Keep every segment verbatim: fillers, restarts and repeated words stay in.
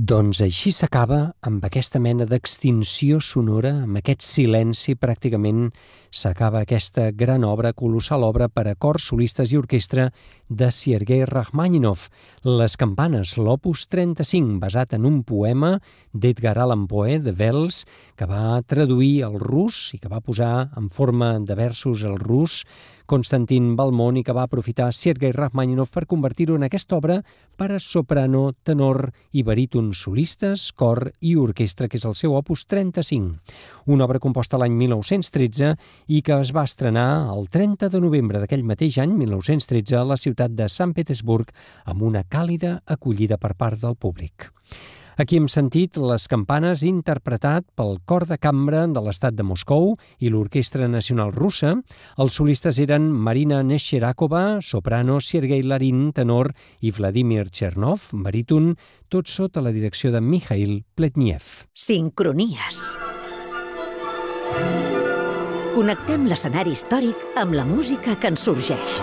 Doncs així s'acaba amb aquesta mena d'extinció sonora, amb aquest silenci pràcticament s'acaba aquesta gran obra, colossal obra per a cors, solistes i orquestra de Sergei Rachmaninov, Les campanes, l'opus trenta-cinc, basat en un poema d'Edgar Allan Poe, de Wells, que va traduir al rus i que va posar en forma de versos al rus Konstantin Balmont i que va aprofitar Sergei Rachmaninov per convertir-ho en aquesta obra per a soprano, tenor i baríton solistes, cor i orquestra, que és el seu opus trenta-cinc. Una obra composta l'any mil nou-cents tretze i que es va estrenar el trenta de novembre d'aquell mateix any, mil nou-cents tretze, a la ciutat de Sant Petersburg, amb una càlida acollida per part del públic. Aquí hem sentit Les campanes, interpretat pel cor de cambra de l'estat de Moscou i l'Orquestra Nacional Russa. Els solistes eren Marina Nescherakova, soprano, Sergei Larin, tenor, i Vladimir Chernov, baríton, tot sota la direcció de Mikhail Pletniev. Sincronies. Connectem l'escenari històric amb la música que ens sorgeix.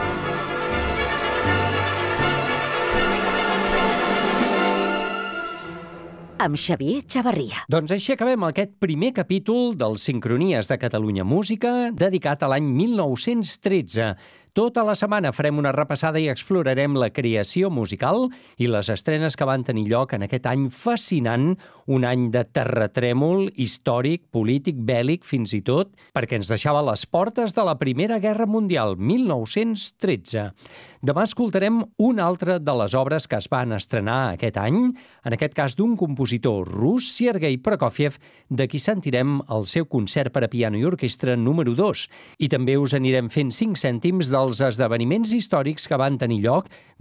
Amb Xavier Chavarria. Doncs així acabem aquest primer capítol dels Sincronies de Catalunya Música, dedicat a l'any mil nou-cents tretze. Tota la setmana farem una repassada i explorarem la creació musical i les estrenes que van tenir lloc en aquest any fascinant, un any de terratrèmol històric, polític, bèl·lic, fins i tot, perquè ens deixava a les portes de la Primera Guerra Mundial, mil nou-cents tretze. Demà escoltarem una altra de les obres que es van estrenar aquest any, en aquest cas d'un compositor rus, Sergei Prokofiev, de qui sentirem el seu concert per a piano i orquestra número dos. I també us anirem fent cinc cèntims dels esdeveniments històrics que van tenir lloc